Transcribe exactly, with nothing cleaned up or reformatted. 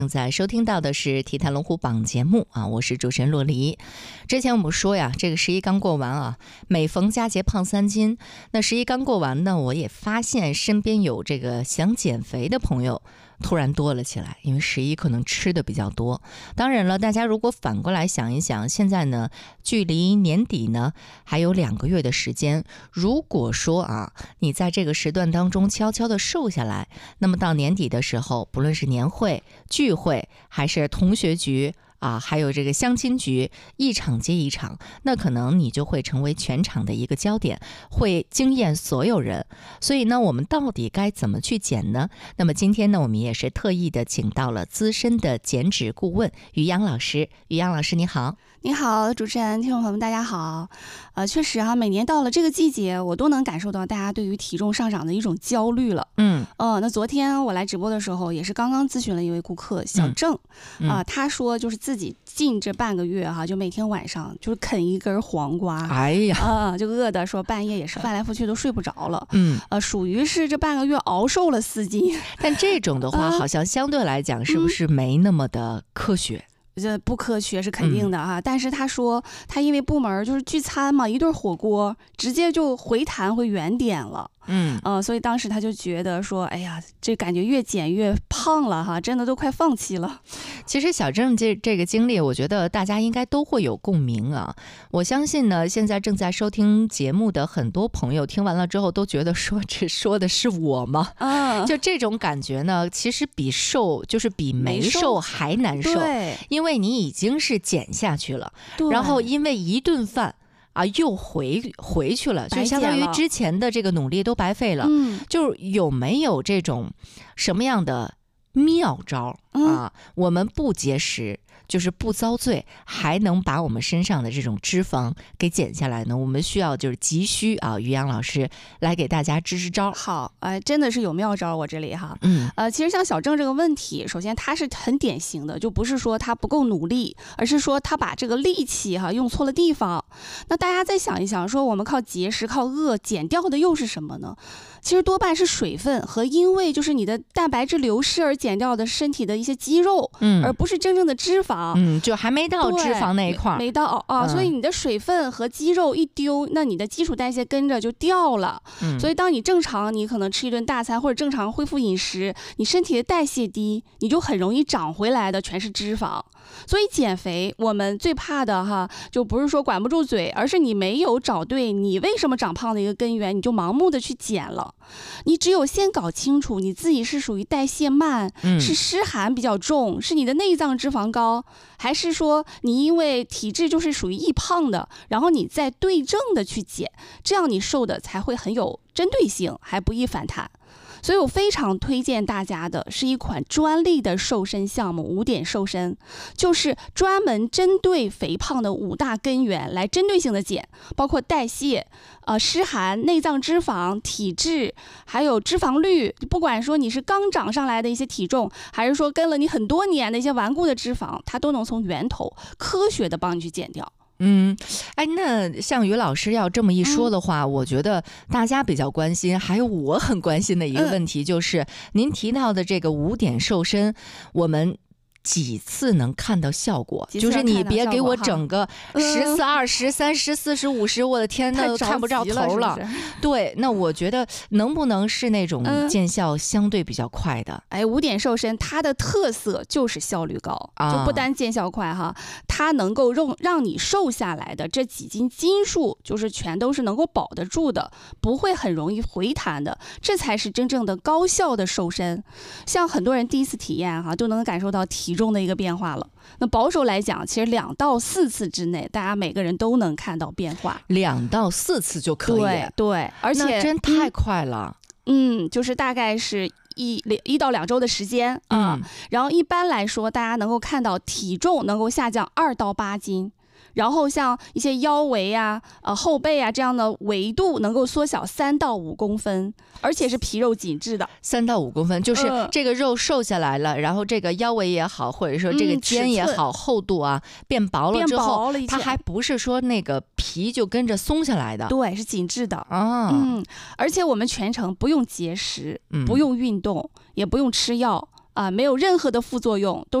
正在收听到的是体坛龙虎榜节目啊，我是主持人洛黎。之前我们说呀，这个十一刚过完啊，每逢佳节胖三斤。那十一刚过完呢，我也发现身边有这个想减肥的朋友突然多了起来，因为十一可能吃的比较多。当然了，大家如果反过来想一想，现在呢，距离年底呢还有两个月的时间。如果说啊，你在这个时段当中悄悄的瘦下来，那么到年底的时候，不论是年会、聚会，还是同学局啊，还有这个相亲局，一场接一场，那可能你就会成为全场的一个焦点，会惊艳所有人。所以呢，我们到底该怎么去减呢？那么今天呢，我们也是特意的请到了资深的减脂顾问于洋老师。于洋老师你好。 你好，主持人，听众朋友们，大家好。呃，确实啊，每年到了这个季节，我都能感受到大家对于体重上涨的一种焦虑了。 嗯， 呃，那昨天我来直播的时候，也是刚刚咨询了一位顾客小郑，啊、 嗯嗯呃，他说就是自己近这半个月哈、啊，就每天晚上就是啃一根黄瓜， 哎呀， 啊、呃，就饿的说半夜也是翻来覆去都睡不着了。 嗯， 呃，属于是这半个月熬瘦了四斤。 但这种的话， 呃、 好像相对来讲是不是没那么的科学？ 这不科学是肯定的哈、啊嗯，但是他说他因为部门就是聚餐嘛，一顿火锅直接就回弹回原点了。 嗯呃，所以当时他就觉得说，哎呀，这感觉越减越胖了哈，真的都快放弃了。 其实小郑这这个经历，我觉得大家应该都会有共鸣啊。我相信呢，现在正在收听节目的很多朋友听完了之后，都觉得说这说的是我吗？ 嗯， 就这种感觉呢，其实比瘦就是比没瘦还难受， 对， 因为你已经是减下去了， 对， 然后因为一顿饭。啊，又回回去了，就相当于之前的这个努力都白费了。 嗯， 就是有没有这种什么样的妙招、 嗯、 啊？我们不节食，就是不遭罪，还能把我们身上的这种脂肪给减下来呢？我们需要就是急需啊，于洋老师来给大家支支招。 好，哎、呃，真的是有妙招，我这里哈。 嗯， 呃，其实像小郑这个问题，首先他是很典型的，就不是说他不够努力，而是说他把这个力气哈用错了地方。那大家再想一想，说我们靠节食、靠饿减掉的又是什么呢？其实多半是水分和因为就是你的蛋白质流失而减掉的身体的一些肌肉， 嗯， 而不是真正的脂肪， 嗯，就还没到脂肪那一块， 没到啊、嗯，所以你的水分和肌肉一丢，那你的基础代谢跟着就掉了。 嗯， 所以当你正常，你可能吃一顿大餐或者正常恢复饮食，你身体的代谢低，你就很容易长回来的全是脂肪。所以减肥我们最怕的哈，就不是说管不住嘴，而是你没有找对你为什么长胖的一个根源，你就盲目的去减了。你只有先搞清楚你自己是属于代谢慢、嗯、是湿寒比较重，是你的内脏脂肪高，还是说你因为体质就是属于易胖的，然后你再对症的去减，这样你瘦的才会很有针对性，还不易反弹。所以我非常推荐大家的是一款专利的瘦身项目，五点瘦身，就是专门针对肥胖的五大根源来针对性的减，包括代谢、呃湿寒、内脏脂肪、体质，还有脂肪率。不管说你是刚长上来的一些体重，还是说跟了你很多年的一些顽固的脂肪，它都能从源头科学的帮你去减掉。 嗯，哎，那像于老师要这么一说的话、嗯，我觉得大家比较关心，还有我很关心的一个问题，就是、嗯、您提到的这个五点瘦身，我们几次能看到效果？就是你别给我整个十次、二十、三十、四十、五十，我的天，那看不着头了。 是是对，那我觉得能不能是那种见效相对比较快的？ 嗯、哎，五点瘦身它的特色就是效率高， 啊、 就不单见效快哈，它能够让让你瘦下来的这几斤斤数，就是全都是能够保得住的，不会很容易回弹的，这才是真正的高效的瘦身。像很多人第一次体验哈，都能感受到体体重的一个变化了。那保守来讲，其实两到四次之内，大家每个人都能看到变化。 两到四次就可以， 对对，而且真太快了。 嗯，就是大概是一一到两周的时间啊、嗯。然后一般来说，大家能够看到体重能够下降二到八斤。然后像一些腰围啊、呃后背啊这样的维度能够缩小三到五公分，而且是皮肉紧致的。 三到五公分，就是这个肉瘦下来了，呃、然后这个腰围也好，或者说这个肩也好，嗯、厚度啊变薄了之后，它还不是说那个皮就跟着松下来的， 对，是紧致的啊。 嗯，而且我们全程不用节食， 嗯、 不用运动，也不用吃药。 啊、没有任何的副作用，都